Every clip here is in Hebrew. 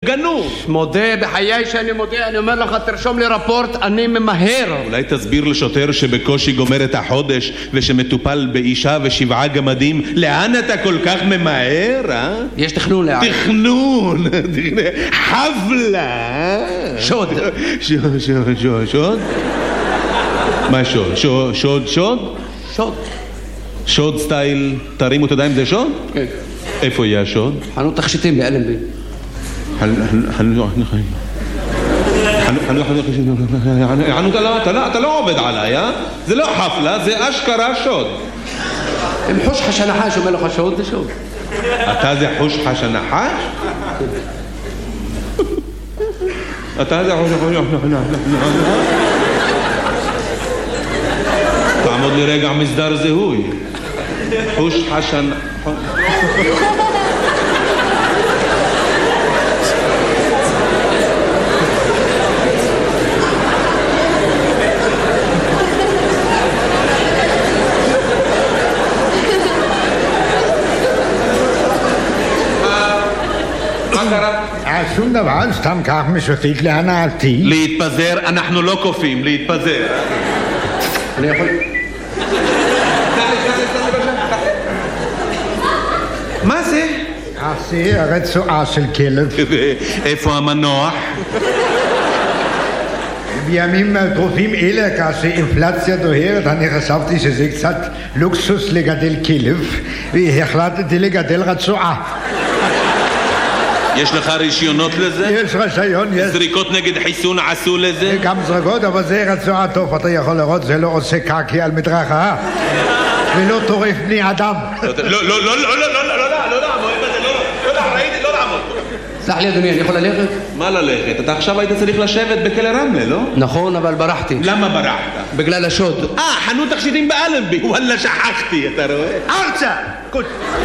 גנוב. מודה, בחיי שאני מודה, אני אומר לך, תרשום לי רפורט, אני ממהר. אולי תסביר לשוטר שבקושי גומר את החודש ושמטופל באישה ו7 גמדים, לאן אתה כל כך ממהר, אה? יש תכנון לאן. תכנון, חבלה. שוד. שוד? מה שוד? שוד? שוד. שוד סטייל, תרימו את הידיים, זה שוד? כן. איפה יהיה השוד? חנות תכשיטים באלנבי. אתה לא עובד עליי, אה? זה לא חפלה, זה אשכרה שוד. אם חוש חש הנחש אומר לך שוד, זה שוד. אתה זה חוש חש הנחש? אתה זה חוש חש הנחש? תעמוד לי רגע מסדר זיהוי. חוש חש הנחש. שום דבר, סתם כך משוטט להנאתי. להתפזר, אנחנו לא קופים, להתפזר. אני יכול... מה זה? זה הרצועה של כלב. איפה המנוח? בימים טרופים אלה, כאשר אינפלציה דוהרת, אני חשבתי שזה קצת לוקסוס לגדל כלב, והחלטתי לגדל רצועה. יש לך רישיונות לזה? יש רישיון, יש. זריקות נגד חיסון עשו לזה? גם זריקות, אבל זה רצועה טוב, אתה יכול לראות, זה לא עושה קקי על מדרכה, ולא טורף בני אדם. לא לעמוד, לא לעמוד. סלח לי אדוני, אני יכול ללכת? מה ללכת? אתה עכשיו היית צריך לשבת בכלא רמלה, לא? נכון, אבל ברחתי. למה ברחת? בגלל השוד. חנות תכשיטים באלנבי, וואלה שכחתי, אתה רואה? ארצה! קוד.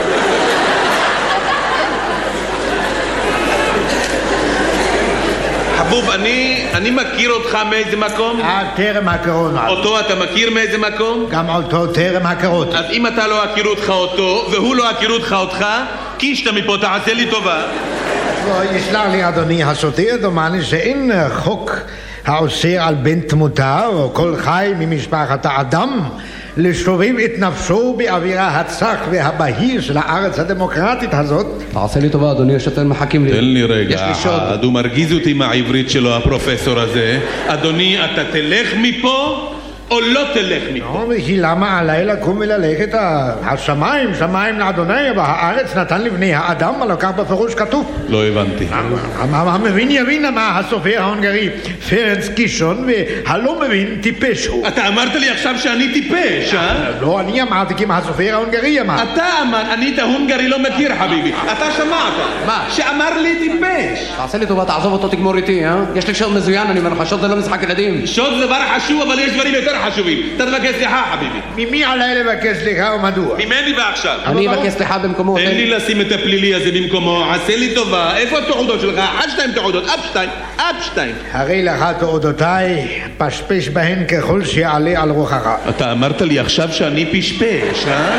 חבוב, אני מכיר אותך מאיזה מקום? טרם הכרות. אותו אתה מכיר מאיזה מקום? גם אותו טרם הכרות. אז אם אתה לא הכיר אותך אותו, והוא לא הכיר אותך אותך, קישת מפה, תעשה לי טובה. יסלח לי אדוני השוטר, דומני שאין חוק האוסר על בן תמותה או כל חי ממשפחת האדם לשובב את נפשו באווירה הצח והבהיר של הארץ הדמוקרטית הזאת. תעשה לי טובה אדוני, השוטר מחכים לי. תן לי רגע, יש לי שוד. הוא מרגיז אותי מהעברית שלו הפרופסור הזה. אדוני, אתה תלך מפה או לא תלך מפה? לא, וכי למה עליי לקום וללכת? השמיים, שמיים לאדוני, והארץ נתן לבני האדם, הלא כך בפירוש כתוב. לא הבנתי. המבין יבין מה הסופר ההונגרי פרנץ קישון, והלא מבין טיפש הוא. אתה אמרת לי עכשיו שאני טיפש, אה? לא, אני אמרתי כי מה הסופר ההונגרי אמר. אתה אמר, אני את ההונגרי לא מכיר חביבי. אתה שמעת? מה? שאמר לי טיפש. תעשה לי טובה, תעזוב אותו, תגמור איתי, אה? יש לי שוד מזוין, אני אומר לך, שוד זה לא משחק ילדים. שוד זה דבר חשוב, אבל יש דברים יותר חשובים. אתה תבקש סליחה, חביבי. ממי עליי לבקש סליחה ומדוע? ממני ועכשיו. אני אבקש סליחה במקומו. תן לי לשים את הפלילי הזה במקומו, עשה לי טובה. איפה התעודות שלך? 1-2 תעודות, אפשטיין. הרי לך תעודותיי, פשפש בהן ככל שיעלה על רוחך. אתה אמרת לי עכשיו שאני פשפש, אה?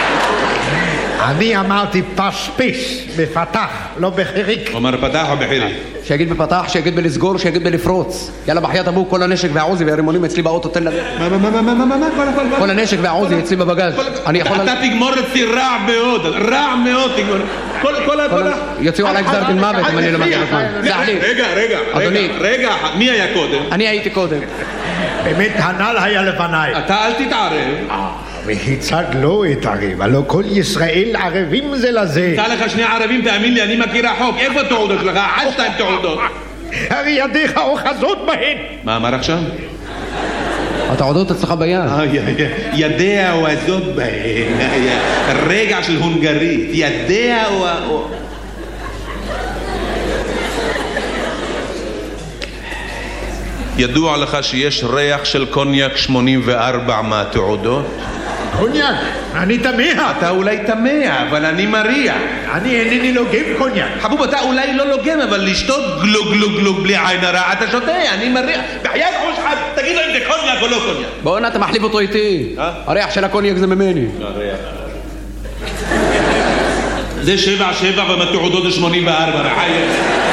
אני אמרתי פשפש, בפתח, לא בחיריק. הוא אמר פתח או בחיריק? שיגיד בפתח, שיגיד בלסגור, שיגיד בלפרוץ. יאללה בחייאת אבו, כל הנשק והעוזי והרימונים אצלי באוטו, תן לזה. מה? כל הנשק והעוזי אצלי בבגז. אתה תגמור אצלי רע מאוד תגמור. כל הפתח. יוציאו עליי גזר דין מוות אם אני לא מגיע לזמן. רגע, מי היה קודם? אני הייתי קודם. באמת הנ"ל היה לפניי. אתה אל תתערב. והצד לא התערב, הלא כל ישראל ערבים זה לזה. יצא לך שני ערבים, תאמין לי, אני מכיר החוק. איפה התעודות שלך? 1-2 תעודות. הרי ידיך אוחזות בהן. מה אמר עכשיו? התעודות אצלך ביד. ידיה אוחזות בהן. רגע של הונגרית. ידיה או... ידוע לך שיש ריח של קוניאק 84 מהתעודות? קוניאק? אני תמה. אתה אולי תמה, אבל אני מריח. אני אינני לוגם קוניאק. חבוב, אתה אולי לא לוגם, אבל לשתות גלוג בלי עין הרע, אתה שותה, אני מריח. בחיית חושחת, תגיד לו אם זה קוניאק או לא קוניאק. בוא אתה מחליף אותו איתי. הריח של הקוניאק זה ממני. זה 7 ומהתעודות זה 84, רחי.